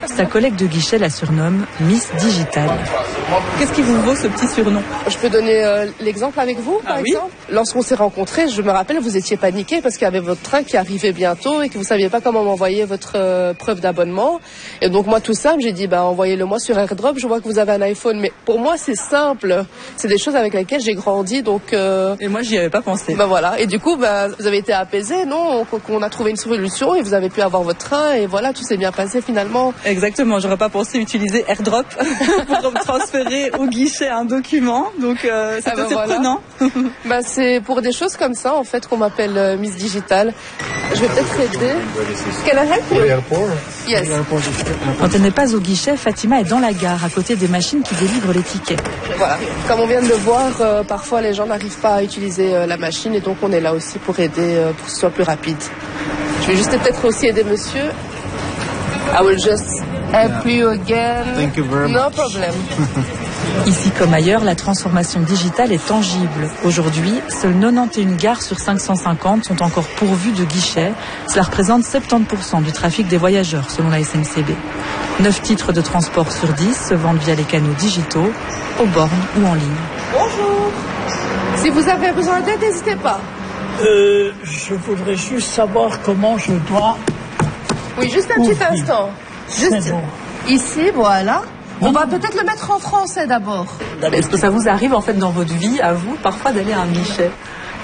Sa collègue de guichet la surnomme Miss Digital. Qu'est-ce qui vous vaut ce petit surnom? Je peux donner l'exemple avec vous, par exemple. Lorsqu'on s'est rencontrés, je me rappelle, vous étiez paniqué parce qu'il y avait votre train qui arrivait bientôt et que vous saviez pas comment m'envoyer votre preuve d'abonnement. Et donc moi, tout simple, j'ai dit, envoyez-le-moi sur AirDrop. Je vois que vous avez un iPhone, mais pour moi, c'est simple. C'est des choses avec lesquelles j'ai grandi, donc. Et moi, j'y avais pas pensé. Voilà. Et du coup, vous avez été apaisé, non? On a trouvé une solution et vous avez pu avoir votre train et voilà, tout s'est bien passé finalement. Exactement. J'aurais pas pensé utiliser AirDrop pour transférer au guichet un document, donc c'était surprenant. Voilà. C'est pour des choses comme ça en fait qu'on m'appelle Miss Digital. Je vais peut-être aider. Can I help you? Yes. Quand elle n'est pas au guichet, Fatima est dans la gare, à côté des machines qui délivrent les tickets. Voilà. Comme on vient de le voir, parfois les gens n'arrivent pas à utiliser la machine et donc on est là aussi pour aider pour que ce soit plus rapide. Je vais juste peut-être aussi aider monsieur. I will just help you again. Thank you very much. No problem. Ici comme ailleurs, la transformation digitale est tangible. Aujourd'hui, seules 91 gares sur 550 sont encore pourvues de guichets. Cela représente 70% du trafic des voyageurs, selon la SNCB. 9 titres de transport sur 10 se vendent via les canaux digitaux, aux bornes ou en ligne. Bonjour. Si vous avez besoin d'aide, n'hésitez pas. Je voudrais juste savoir comment je dois... Oui, juste un petit instant. Juste ici, voilà. On va peut-être le mettre en français d'abord. Est-ce que ça vous arrive en fait dans votre vie, à vous, parfois d'aller à un guichet?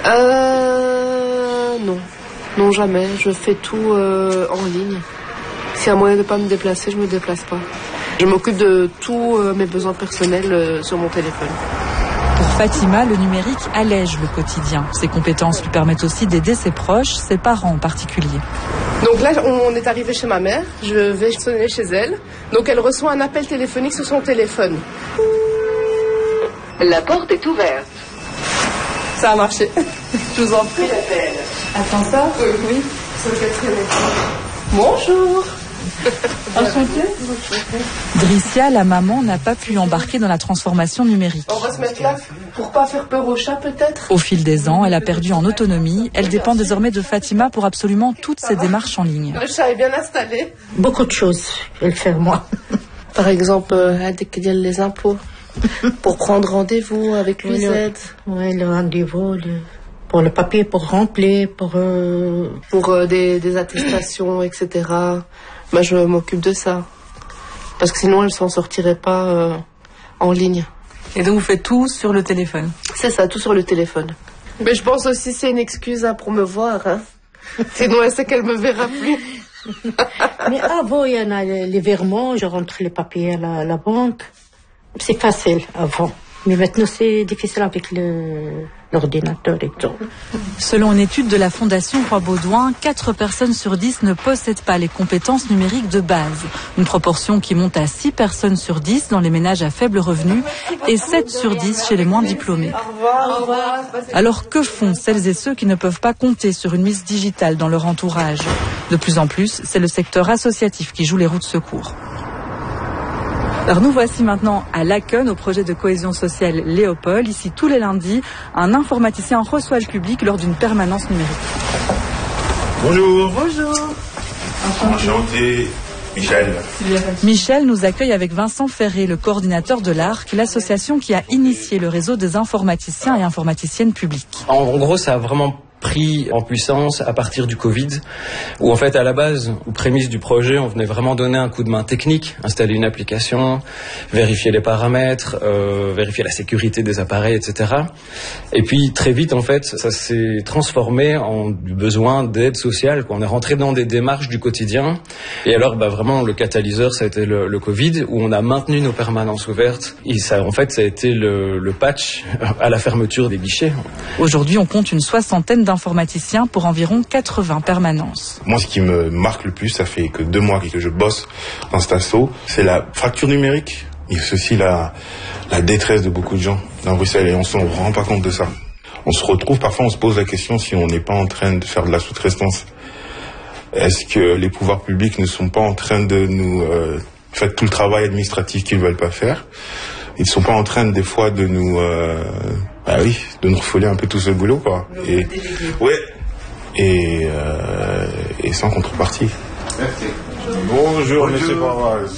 Non. Non, jamais. Je fais tout en ligne. S'il y a moyen de ne pas me déplacer, je ne me déplace pas. Je m'occupe de tous mes besoins personnels sur mon téléphone. Pour Fatima, le numérique allège le quotidien. Ses compétences lui permettent aussi d'aider ses proches, ses parents en particulier. Donc là, on est arrivé chez ma mère. Je vais sonner chez elle. Donc elle reçoit un appel téléphonique sur son téléphone. La porte est ouverte. Ça a marché. Je vous en prie. Ascenseur? Oui. Sur le 4e étage. Bonjour. Enchantée. Dricia, la maman, n'a pas pu embarquer dans la transformation numérique. On va se mettre là pour pas faire peur aux chats peut-être. Au fil des ans, elle a perdu en autonomie. Elle dépend désormais de Fatima pour absolument toutes ses démarches en ligne. Le chat est bien installé. Beaucoup de choses, elle fait moi. Par exemple, déclarer les impôts. Pour prendre rendez-vous avec l'UZ. Oui, le rendez-vous, pour le papier, pour remplir, pour des attestations, etc. Je m'occupe de ça. Parce que sinon, elle s'en sortirait pas en ligne. Et donc, vous faites tout sur le téléphone? C'est ça, tout sur le téléphone. Mais je pense aussi que c'est une excuse pour me voir. Sinon, elle sait qu'elle me verra plus. Mais avant, il y en a les virements, je rentre les papiers à la banque. C'est facile avant. Mais maintenant, c'est difficile avec l'ordinateur et tout. Selon une étude de la Fondation Roi-Baudouin, 4 personnes sur 10 ne possèdent pas les compétences numériques de base. Une proportion qui monte à 6 personnes sur 10 dans les ménages à faible revenu et 7 sur 10 chez les moins diplômés. Au revoir. Alors que font celles et ceux qui ne peuvent pas compter sur une Miss Digitale dans leur entourage? De plus en plus, c'est le secteur associatif qui joue les roues de secours. Alors nous voici maintenant à Laken, au projet de cohésion sociale Léopold. Ici, tous les lundis, un informaticien reçoit le public lors d'une permanence numérique. Bonjour. Bonjour. Enchanté. Michel. Michel nous accueille avec Vincent Ferré, le coordinateur de l'ARC, l'association qui a initié le réseau des informaticiens et informaticiennes publiques. En gros, ça a vraiment pris en puissance à partir du Covid, où en fait à la base, aux prémices du projet, on venait vraiment donner un coup de main technique, installer une application, vérifier les paramètres, vérifier la sécurité des appareils, etc. Et puis très vite en fait, ça s'est transformé en du besoin d'aide sociale, quoi. On est rentré dans des démarches du quotidien, et alors vraiment le catalyseur, ça a été le Covid, où on a maintenu nos permanences ouvertes, et ça en fait ça a été le patch à la fermeture des guichets. Aujourd'hui, on compte une 60aine d'informaticiens pour environ 80 permanences. Moi, ce qui me marque le plus, ça fait que 2 mois que je bosse dans cet asso, c'est la fracture numérique. Et c'est aussi la détresse de beaucoup de gens dans Bruxelles. Et on ne se rend pas compte de ça. On se retrouve, parfois on se pose la question si on n'est pas en train de faire de la sous-traitance. Est-ce que les pouvoirs publics ne sont pas en train de nous faire tout le travail administratif qu'ils ne veulent pas faire? Ils ne sont pas en train des fois de nous... de nous refouler un peu tout ce boulot, quoi. Et sans contrepartie. Merci. Bonjour, monsieur Barras.